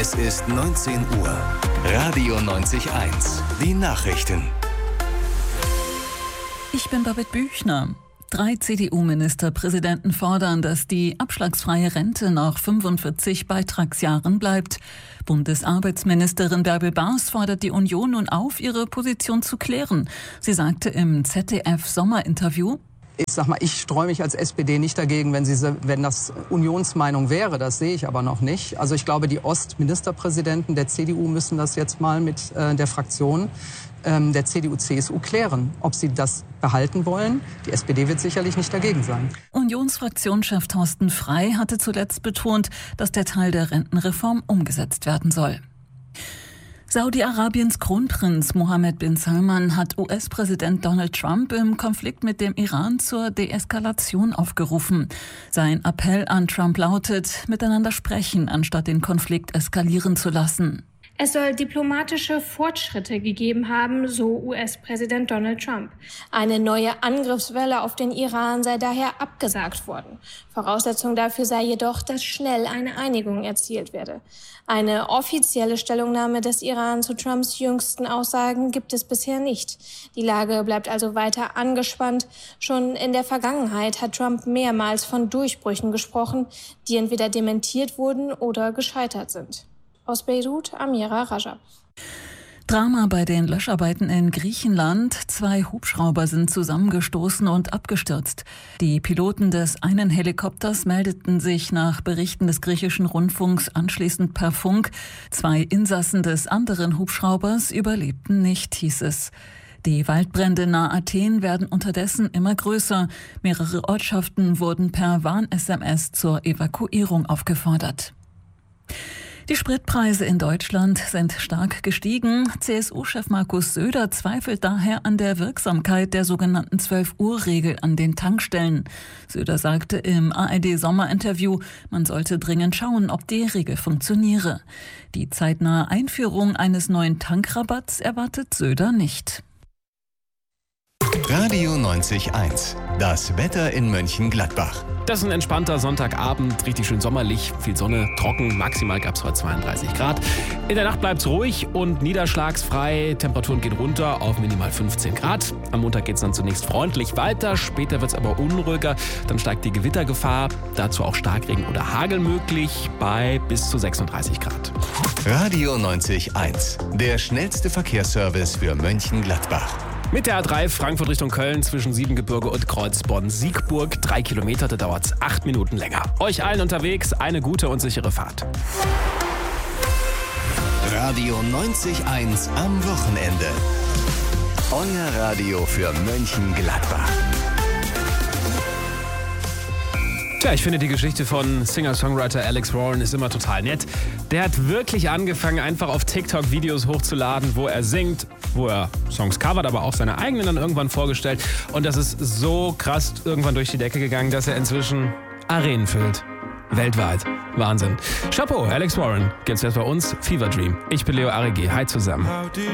Es ist 19 Uhr. Radio 90.1. Die Nachrichten. Ich bin Babette Büchner. 3 CDU-Ministerpräsidenten fordern, dass die abschlagsfreie Rente nach 45 Beitragsjahren bleibt. Bundesarbeitsministerin Bärbel Baas fordert die Union nun auf, ihre Position zu klären. Sie sagte im ZDF-Sommerinterview: Ich streue mich als SPD nicht dagegen, wenn das Unionsmeinung wäre. Das sehe ich aber noch nicht. Also ich glaube, die Ostministerpräsidenten der CDU müssen das jetzt mal mit der Fraktion der CDU-CSU klären, ob sie das behalten wollen. Die SPD wird sicherlich nicht dagegen sein. Unionsfraktionschef Thorsten Frey hatte zuletzt betont, dass der Teil der Rentenreform umgesetzt werden soll. Saudi-Arabiens Kronprinz Mohammed bin Salman hat US-Präsident Donald Trump im Konflikt mit dem Iran zur Deeskalation aufgerufen. Sein Appell an Trump lautet: miteinander sprechen, anstatt den Konflikt eskalieren zu lassen. Es soll diplomatische Fortschritte gegeben haben, so US-Präsident Donald Trump. Eine neue Angriffswelle auf den Iran sei daher abgesagt worden. Voraussetzung dafür sei jedoch, dass schnell eine Einigung erzielt werde. Eine offizielle Stellungnahme des Iran zu Trumps jüngsten Aussagen gibt es bisher nicht. Die Lage bleibt also weiter angespannt. Schon in der Vergangenheit hat Trump mehrmals von Durchbrüchen gesprochen, die entweder dementiert wurden oder gescheitert sind. Aus Beirut, Amira Rajab. Drama bei den Löscharbeiten in Griechenland. 2 Hubschrauber sind zusammengestoßen und abgestürzt. Die Piloten des einen Helikopters meldeten sich nach Berichten des griechischen Rundfunks anschließend per Funk. 2 Insassen des anderen Hubschraubers überlebten nicht, hieß es. Die Waldbrände nahe Athen werden unterdessen immer größer. Mehrere Ortschaften wurden per Warn-SMS zur Evakuierung aufgefordert. Die Spritpreise in Deutschland sind stark gestiegen. CSU-Chef Markus Söder zweifelt daher an der Wirksamkeit der sogenannten 12-Uhr-Regel an den Tankstellen. Söder sagte im ARD-Sommerinterview, man sollte dringend schauen, ob die Regel funktioniere. Die zeitnahe Einführung eines neuen Tankrabatts erwartet Söder nicht. Radio 90.1. Das Wetter in Mönchengladbach. Das ist ein entspannter Sonntagabend, richtig schön sommerlich, viel Sonne, trocken, maximal gab es heute 32 Grad. In der Nacht bleibt es ruhig und niederschlagsfrei, Temperaturen gehen runter auf minimal 15 Grad. Am Montag geht es dann zunächst freundlich weiter, später wird es aber unruhiger, dann steigt die Gewittergefahr, dazu auch Starkregen oder Hagel möglich bei bis zu 36 Grad. Radio 90.1. Der schnellste Verkehrsservice für Mönchengladbach. Mit der A3 Frankfurt Richtung Köln zwischen Siebengebirge und Kreuzbonn-Siegburg 3 Kilometer, da dauert es 8 Minuten länger. Euch allen unterwegs eine gute und sichere Fahrt. Radio 90.1 am Wochenende. Euer Radio für Mönchengladbach. Tja, ich finde die Geschichte von Singer-Songwriter Alex Warren ist immer total nett. Der hat wirklich angefangen, einfach auf TikTok Videos hochzuladen, wo er singt, wo er Songs covert, aber auch seine eigenen dann irgendwann vorgestellt. Und das ist so krass irgendwann durch die Decke gegangen, dass er inzwischen Arenen füllt. Weltweit. Wahnsinn. Chapeau, Alex Warren. Geht's jetzt bei uns? Fever Dream. Ich bin Leo Arigi. Hi zusammen.